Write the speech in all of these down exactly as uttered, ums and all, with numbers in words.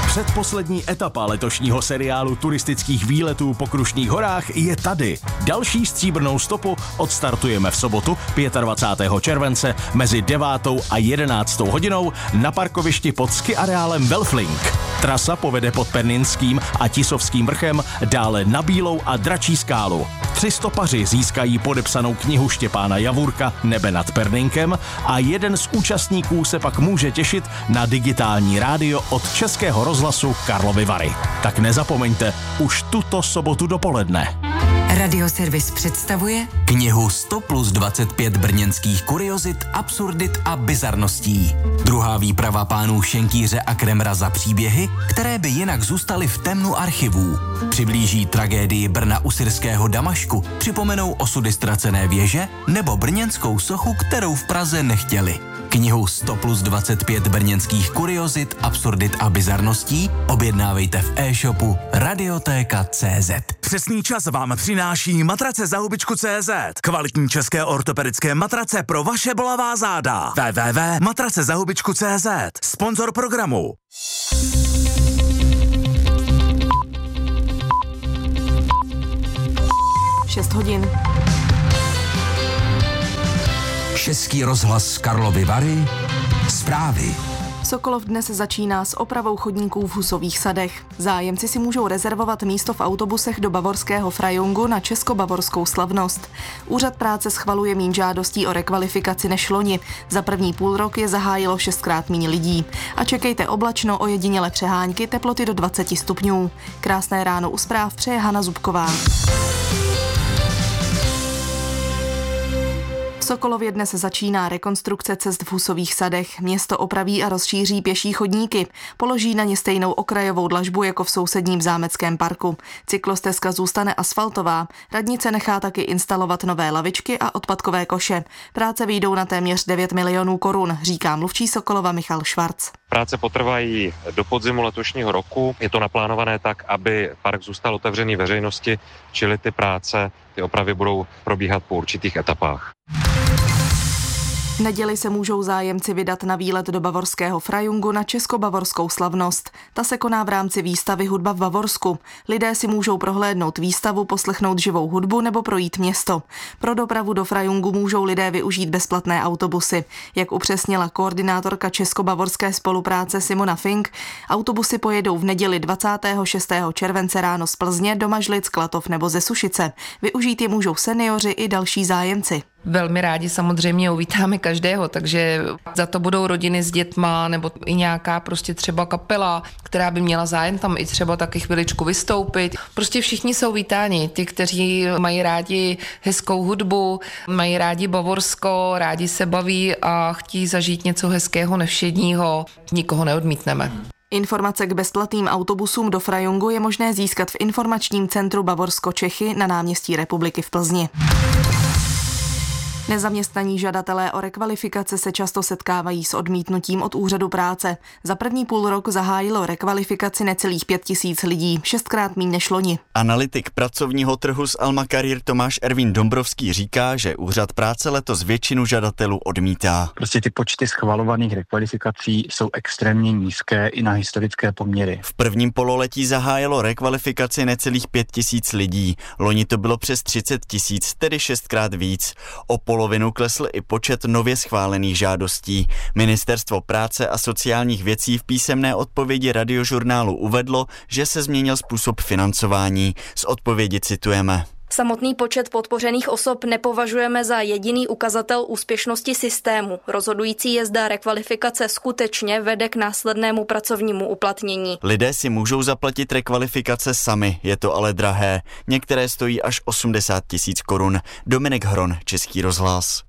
Předposlední etapa letošního seriálu turistických výletů po Krušných horách je tady. Další stříbrnou stopu odstartujeme v sobotu dvacátého pátého července mezi devátou a jedenáctou hodinou na parkovišti pod ski areálem Welflink. Trasa povede pod Pernínským a Tisovským vrchem, dále na Bílou a Dračí skálu. Tři stopaři získají podepsanou knihu Štěpána Javůrka Nebe nad Pernínkem a jeden z účastníků se pak může těšit na digitální rádio od Českého rozhlasu Karlovy Vary. Tak nezapomeňte, už tuto sobotu dopoledne. Radioservis představuje knihu sto plus dvacet pět brněnských kuriozit, absurdit a bizarností. Druhá výprava pánů Šenkýře a Kremra za příběhy, které by jinak zůstaly v temnu archivů. Přiblíží tragédii Brna u syrského Damašku, připomenou osudy ztracené věže nebo brněnskou sochu, kterou v Praze nechtěli. Knihu sto plus dvacet pět brněnských kuriozit, absurdit a bizarností objednávejte v e-shopu radiotéka tečka cé zet. Přesný čas vám přináší matrace za hubičku tečka cé zet. Kvalitní české ortopedické matrace pro vaše bolavá záda. w w w tečka matrace za hubičku tečka cé zet. Sponzor programu. šest hodin. Český rozhlas Karlovy Vary. Zprávy. Sokolov dnes začíná s opravou chodníků v Husových sadech. Zájemci si můžou rezervovat místo v autobusech do bavorského Frajungu na česko-bavorskou slavnost. Úřad práce schvaluje míň žádostí o rekvalifikaci než loni. Za první půl rok je zahájilo šestkrát míň lidí. A čekejte oblačno, ojediněle přehánky, teploty do dvacet stupňů. Krásné ráno u zpráv přeje Hana Zubková. V Sokolově dnes začíná rekonstrukce cest v Husových sadech. Město opraví a rozšíří pěší chodníky. Položí na ně stejnou okrajovou dlažbu jako v sousedním zámeckém parku. Cyklostezka zůstane asfaltová. Radnice nechá taky instalovat nové lavičky a odpadkové koše. Práce vyjdou na téměř devět milionů korun, říká mluvčí Sokolova Michal Švarc. Práce potrvají do podzimu letošního roku. Je to naplánované tak, aby park zůstal otevřený veřejnosti, čili ty práce, ty opravy budou probíhat po určitých etapách. V neděli se můžou zájemci vydat na výlet do bavorského Frajungu na česko-bavorskou slavnost. Ta se koná v rámci výstavy Hudba v Bavorsku. Lidé si můžou prohlédnout výstavu, poslechnout živou hudbu nebo projít město. Pro dopravu do Frajungu můžou lidé využít bezplatné autobusy. Jak upřesnila koordinátorka česko-bavorské spolupráce Simona Fink, autobusy pojedou v neděli dvacátého šestého července ráno z Plzně do Mažlic, Klatov nebo ze Sušice. Využít je můžou seniori i další zájemci. Velmi rádi samozřejmě uvítáme každého, takže za to budou rodiny s dětma nebo i nějaká prostě třeba kapela, která by měla zájem tam i třeba taky chviličku vystoupit. Prostě všichni jsou vítáni, ty, kteří mají rádi hezkou hudbu, mají rádi Bavorsko, rádi se baví a chtějí zažít něco hezkého, nevšedního, nikoho neodmítneme. Informace k bezplatným autobusům do Frajungu je možné získat v informačním centru Bavorsko Čechy na náměstí Republiky v Plzni. Nezaměstnaní žadatelé o rekvalifikace se často setkávají s odmítnutím od úřadu práce. Za první půl rok zahájilo rekvalifikaci necelých pět tisíc lidí, šestkrát míň než loni. Analytik pracovního trhu z Alma Career Tomáš Ervín Dombrovský říká, že úřad práce letos většinu žadatelů odmítá. Prostě ty počty schvalovaných rekvalifikací jsou extrémně nízké i na historické poměry. V prvním pololetí zahájilo rekvalifikaci necelých pět tisíc lidí. Loni to bylo přes třicet tisíc, tedy šestkrát víc. O polovinu klesl i počet nově schválených žádostí. Ministerstvo práce a sociálních věcí v písemné odpovědi Radiožurnálu uvedlo, že se změnil způsob financování. Z odpovědi citujeme. Samotný počet podpořených osob nepovažujeme za jediný ukazatel úspěšnosti systému. Rozhodující je, zda rekvalifikace skutečně vede k následnému pracovnímu uplatnění. Lidé si můžou zaplatit rekvalifikace sami, je to ale drahé. Některé stojí až osmdesát tisíc korun. Dominik Hron, Český rozhlas.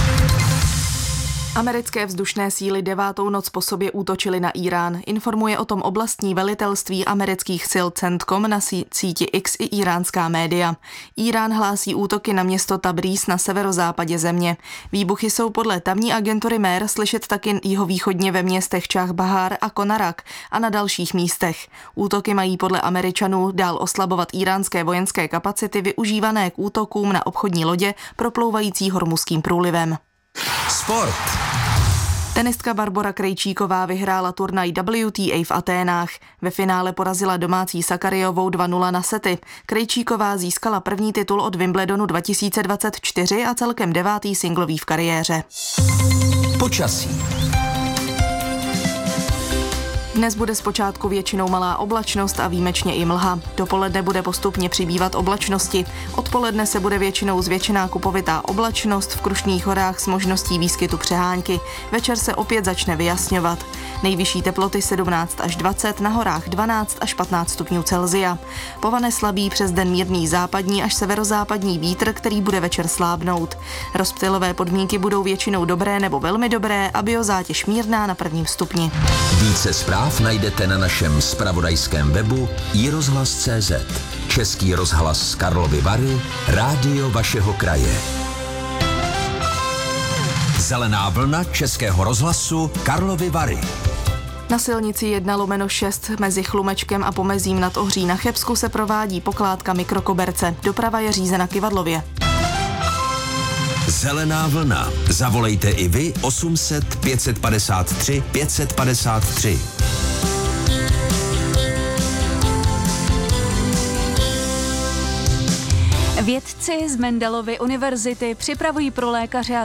Americké vzdušné síly devátou noc po sobě útočily na Irán. Informuje o tom oblastní velitelství amerických sil CENTCOM na síti X i iránská média. Irán hlásí útoky na město Tabrís na severozápadě země. Výbuchy jsou podle tamní agentury Mer slyšet taky jihovýchodně ve městech Čach Bahar a Konarak a na dalších místech. Útoky mají podle Američanů dál oslabovat iránské vojenské kapacity využívané k útokům na obchodní lodě proplouvající Hormuzským průlivem. Sport. Tenistka Barbora Krejčíková vyhrála turnaj W T A v Aténách. Ve finále porazila domácí Sakariovou dva nula na sety. Krejčíková získala první titul od Wimbledonu dva tisíce dvacet čtyři a celkem devátý singlový v kariéře. Počasí. Dnes bude zpočátku většinou malá oblačnost a výjimečně i mlha. Dopoledne bude postupně přibývat oblačnosti. Odpoledne se bude většinou zvětšená kupovitá oblačnost, v Krušných horách s možností výskytu přehánky. Večer se opět začne vyjasňovat. Nejvyšší teploty sedmnáct až dvacet, na horách dvanáct až patnáct stupňů Celsia. Povane slabý přes den mírný západní až severozápadní vítr, který bude večer slábnout. Rozptylové podmínky budou většinou dobré nebo velmi dobré a biozátěž mírná na prvním stupni. Více zpráv najdete na našem zpravodajském webu i rozhlas tečka cé zet. Český rozhlas Karlovy Vary, rádio vašeho kraje. Zelená vlna Českého rozhlasu Karlovy Vary. Na silnici jedna lomeno šest mezi Chlumečkem a Pomezím nad Ohří na Chebsku se provádí pokládka mikrokoberce. Doprava je řízena kyvadlově. Zelená vlna. Zavolejte i vy osm set pět set padesát tři pět set padesát tři. Vědci z Mendelovy univerzity připravují pro lékaře a